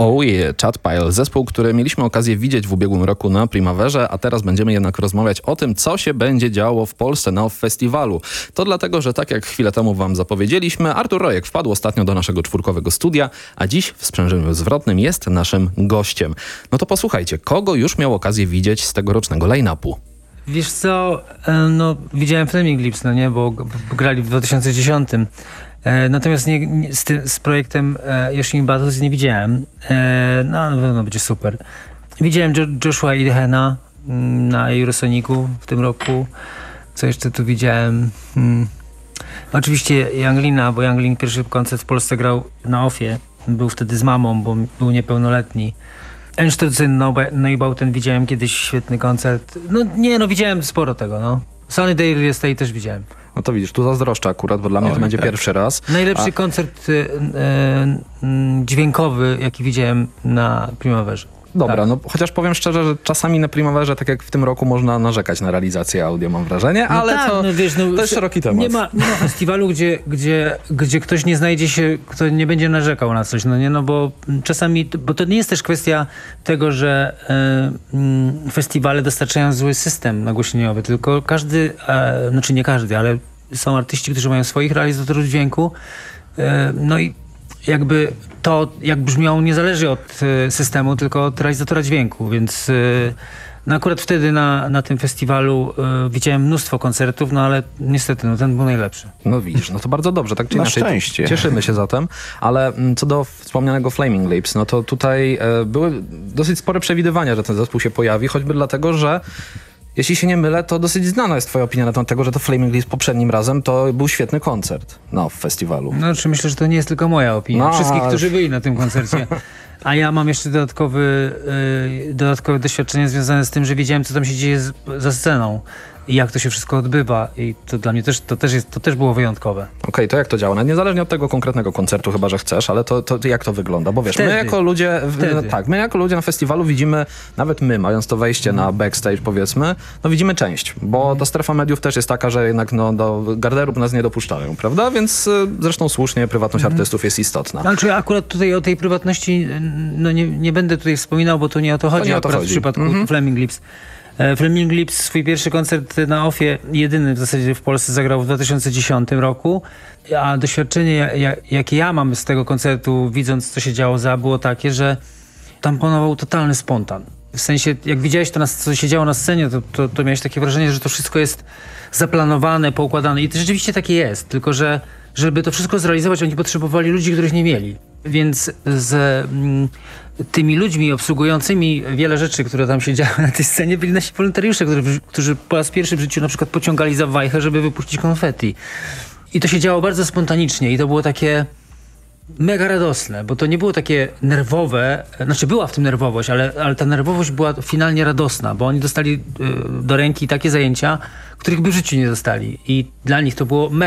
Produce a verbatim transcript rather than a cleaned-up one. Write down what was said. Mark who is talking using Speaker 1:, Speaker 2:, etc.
Speaker 1: Oh yeah, Chad Pile, zespół, który mieliśmy okazję widzieć w ubiegłym roku na Primaverze, a teraz będziemy jednak rozmawiać o tym, co się będzie działo w Polsce na festiwalu. To dlatego, że tak jak chwilę temu wam zapowiedzieliśmy, Artur Rojek wpadł ostatnio do naszego czwórkowego studia, a dziś w sprzężeniu zwrotnym jest naszym gościem. No to posłuchajcie, kogo już miał okazję widzieć z tegorocznego line-upu?
Speaker 2: Wiesz co, no widziałem Flaming Lips, no nie, bo, bo grali w dwa tysiące dziesiątym. E, natomiast nie, nie, z, ty, z projektem e, Yoshimi Battles nie widziałem. E, no na pewno będzie super. Widziałem jo, Joshua Idehena mm, na Eurosonicu w tym roku. Co jeszcze tu widziałem? Hmm. Oczywiście Younglina, bo Younglin pierwszy koncert w Polsce grał na Ofie. Był wtedy z mamą, bo był niepełnoletni. Einstürzen Neubauten widziałem kiedyś, świetny koncert. No nie, no widziałem sporo tego, no. Sunny Day Real Estate też widziałem.
Speaker 1: No to widzisz, tu zazdroszczę akurat, bo dla mnie
Speaker 3: Oj,
Speaker 1: to będzie
Speaker 3: tak.
Speaker 1: pierwszy raz.
Speaker 2: Najlepszy
Speaker 1: A...
Speaker 2: koncert y, y, y, dźwiękowy, jaki widziałem na Primaverze.
Speaker 1: Dobra,
Speaker 2: tak.
Speaker 1: no chociaż powiem szczerze, że czasami na Primaverze, tak jak w tym roku, można narzekać na realizację audio, mam wrażenie,
Speaker 2: No
Speaker 1: ale
Speaker 2: tak,
Speaker 1: to,
Speaker 2: no wiesz, no,
Speaker 1: to jest szeroki temat.
Speaker 2: Nie ma, nie ma festiwalu, gdzie, gdzie, gdzie ktoś nie znajdzie się, kto nie będzie narzekał na coś, no nie, no bo czasami, bo to nie jest też kwestia tego, że y, y, festiwale dostarczają zły system nagłośnieniowy, tylko każdy, e, znaczy nie każdy, ale są artyści, którzy mają swoich realizatorów dźwięku, y, no i jakby to, jak brzmią, nie zależy od y, systemu, tylko od realizatora dźwięku, więc y, no akurat wtedy na, na tym festiwalu y, widziałem mnóstwo koncertów, no ale niestety no, ten był najlepszy.
Speaker 1: No widzisz, no to bardzo dobrze, tak czy
Speaker 3: Na
Speaker 1: inaczej.
Speaker 3: szczęście.
Speaker 1: Cieszymy się zatem, ale mm, co do wspomnianego Flaming Lips, no to tutaj e, były dosyć spore przewidywania, że ten zespół się pojawi, choćby dlatego, że jeśli się nie mylę, to dosyć znana jest twoja opinia na temat tego, że to Flaming Lips poprzednim razem to był świetny koncert no, w festiwalu.
Speaker 2: No czy myślę, że to nie jest tylko moja opinia.
Speaker 1: No,
Speaker 2: Wszystkich,
Speaker 1: ale-
Speaker 2: którzy byli na tym koncercie. A ja mam jeszcze dodatkowy, y, dodatkowe doświadczenie związane z tym, że wiedziałem, co tam się dzieje z, za sceną i jak to się wszystko odbywa. I to dla mnie też, to też, jest, to też było wyjątkowe.
Speaker 1: Okej, to jak to działa? Nawet niezależnie od tego konkretnego koncertu, chyba że chcesz, ale to, to jak to wygląda? Bo wiesz,
Speaker 2: Wtedy.
Speaker 1: my jako ludzie, w,
Speaker 2: Wtedy.
Speaker 1: no, tak, my jako ludzie na festiwalu widzimy, nawet my, mając to wejście na backstage powiedzmy, no widzimy część, bo ta strefa mediów też jest taka, że jednak no, do garderób nas nie dopuszczają, prawda? Więc y, zresztą słusznie prywatność artystów jest istotna.
Speaker 2: Znaczy akurat tutaj o tej prywatności no nie, nie będę tutaj wspominał, bo to nie o to chodzi
Speaker 1: nie o to
Speaker 2: akurat
Speaker 1: chodzi.
Speaker 2: w przypadku
Speaker 1: Mhm.
Speaker 2: Flaming Lips. E, Flaming Lips swój pierwszy koncert na Ofie, jedyny w zasadzie w Polsce, zagrał w dwa tysiące dziesiątym roku, a doświadczenie ja, ja, jakie ja mam z tego koncertu, widząc co się działo za, było takie, że tam panował totalny spontan. W sensie, jak widziałeś to, na, co się działo na scenie, to, to, to miałeś takie wrażenie, że to wszystko jest zaplanowane, poukładane i to rzeczywiście takie jest, tylko że żeby to wszystko zrealizować, oni potrzebowali ludzi, których nie mieli. Więc z mm, tymi ludźmi obsługującymi wiele rzeczy, które tam się działy na tej scenie, byli nasi wolontariusze, którzy, którzy po raz pierwszy w życiu na przykład pociągali za wajchę, żeby wypuścić konfetti. I to się działo bardzo spontanicznie i to było takie mega radosne, bo to nie było takie nerwowe, znaczy była w tym nerwowość, ale, ale ta nerwowość była finalnie radosna, bo oni dostali y, do ręki takie zajęcia, których by w życiu nie dostali. I dla nich to było mega